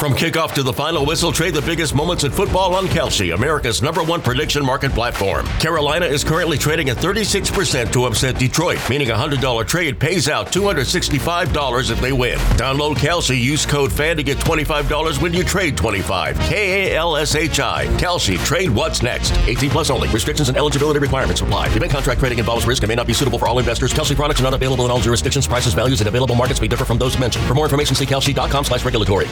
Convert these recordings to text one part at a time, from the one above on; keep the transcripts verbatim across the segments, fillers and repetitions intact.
From kickoff to the final whistle, trade the biggest moments in football on Kalshi, America's number one prediction market platform. Carolina is currently trading at thirty-six percent to upset Detroit, meaning a one hundred dollars trade pays out two hundred sixty-five dollars if they win. Download Kalshi, use code FAN to get twenty-five dollars when you trade twenty-five dollars. K A L S H I. Kalshi. Trade what's next. eighteen plus only. Restrictions and eligibility requirements apply. Event contract trading involves risk and may not be suitable for all investors. Kalshi products are not available in all jurisdictions. Prices, values, and available markets may differ from those mentioned. For more information, see kalshi.com slash regulatory.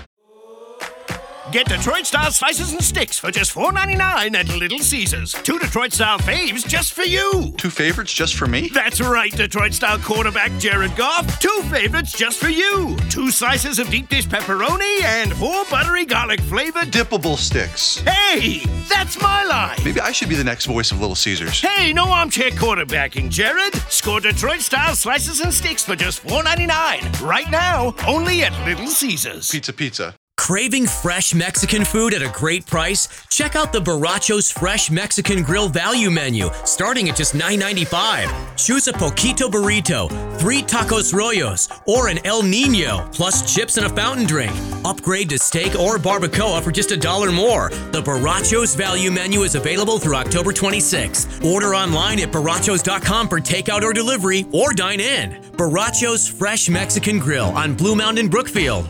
Get Detroit-style slices and sticks for just four ninety-nine at Little Caesars. Two Detroit-style faves just for you. Two favorites just for me? That's right, Detroit-style quarterback Jared Goff. Two favorites just for you. Two slices of deep dish pepperoni and four buttery garlic-flavored dippable sticks. Hey, that's my line. Maybe I should be the next voice of Little Caesars. Hey, no armchair quarterbacking, Jared. Score Detroit-style slices and sticks for just four ninety-nine. Right now, only at Little Caesars. Pizza, pizza. Craving fresh Mexican food at a great price? Check out the Barracho's Fresh Mexican Grill Value Menu, starting at just nine ninety-five. Choose a Poquito Burrito, three Tacos Rollos, or an El Nino, plus chips and a fountain drink. Upgrade to steak or barbacoa for just a dollar more. The Barracho's Value Menu is available through October twenty-sixth. Order online at barrachos dot com for takeout or delivery, or dine in. Barracho's Fresh Mexican Grill on Blue Mountain, Brookfield.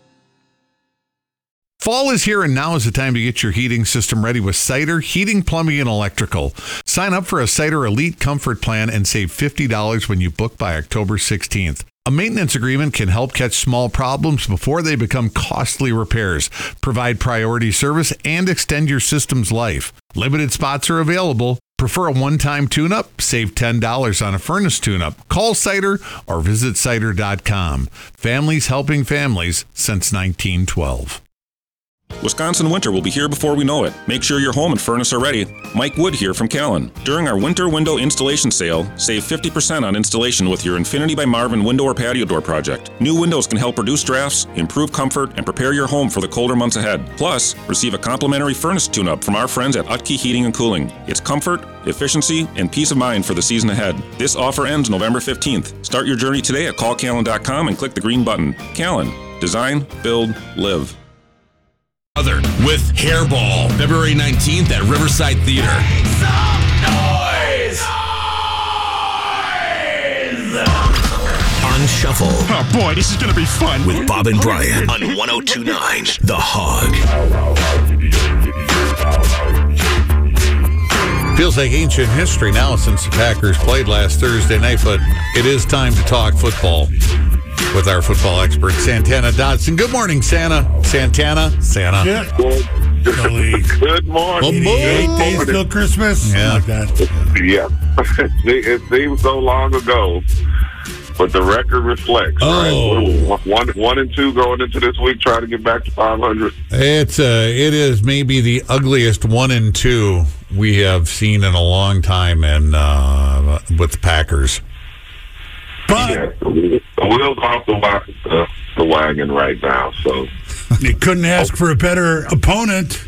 Fall is here, and now is the time to get your heating system ready with Cider Heating, Plumbing, and Electrical. Sign up for a Cider Elite Comfort Plan and save fifty dollars when you book by October sixteenth. A maintenance agreement can help catch small problems before they become costly repairs, provide priority service, and extend your system's life. Limited spots are available. Prefer a one-time tune-up? Save ten dollars on a furnace tune-up. Call Cider or visit cider dot com. Families helping families since nineteen twelve. Wisconsin winter will be here before we know it. Make sure your home and furnace are ready. Mike Wood here from Callan. During our winter window installation sale, save fifty percent on installation with your Infinity by Marvin window or patio door project. New windows can help reduce drafts, improve comfort, and prepare your home for the colder months ahead. Plus, receive a complimentary furnace tune-up from our friends at Utke Heating and Cooling. It's comfort, efficiency, and peace of mind for the season ahead. This offer ends November fifteenth. Start your journey today at call callan dot com and click the green button. Callan. Design, build, live. Other with Hairball, February nineteenth at Riverside Theater. Make some noise! Noise! On Shuffle. Oh boy, this is gonna be fun. With Bob and Brian on one oh two point nine The Hog. Feels like ancient history now since the Packers played last Thursday night, but it is time to talk football with our football expert, Santana Dodson. Good morning, Santa. Santana. Santa. Yeah. Good, good morning. Eight days till Christmas. Yeah. Like that. Yeah. It seems so long ago, but the record reflects. Oh. Right? One, one and two going into this week, trying to get back to five hundred. It's uh, it is maybe the ugliest one and two we have seen in a long time, and uh, with the Packers. But yeah, the wheels off the, the, the wagon right now. So you couldn't ask for a better opponent.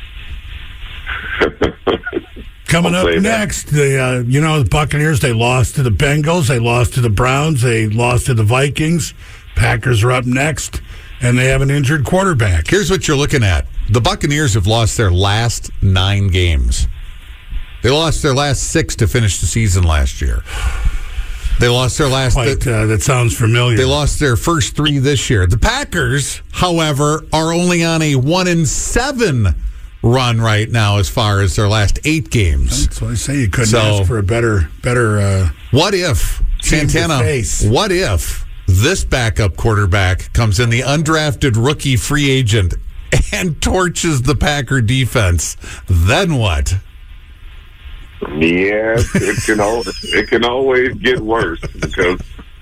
Coming up next, the uh, you know the Buccaneers. They lost to the Bengals. They lost to the Browns. They lost to the Vikings. Packers are up next, and they have an injured quarterback. Here's what you're looking at: the Buccaneers have lost their last nine games. They lost their last six to finish the season last year. They lost their last... Quite, uh, that sounds familiar. They lost their first three this year. The Packers, however, are only on a one and seven run right now as far as their last eight games. That's what I say. You couldn't so, ask for a better... better. Uh, what if, Santana, what if this backup quarterback comes in, the undrafted rookie free agent, and torches the Packer defense? Then what? Yeah, it can always, it can always get worse because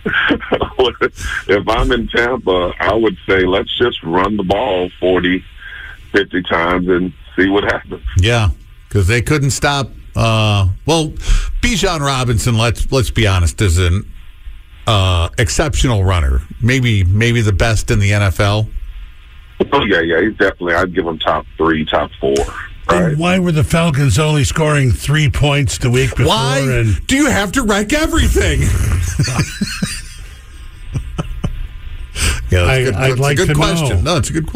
if I'm in Tampa, I would say let's just run the ball forty, fifty times and see what happens. Yeah, because they couldn't stop. Uh, well, Bijan Robinson, let's let's be honest, is an uh, exceptional runner. Maybe maybe the best in the N F L. Oh yeah, yeah, he's definitely. I'd give him top three, top four. Then right. Why were the Falcons only scoring three points the week before? Why and do you have to wreck everything? yeah, that's I, a good, I'd that's like a good to question. know. No, it's a good question.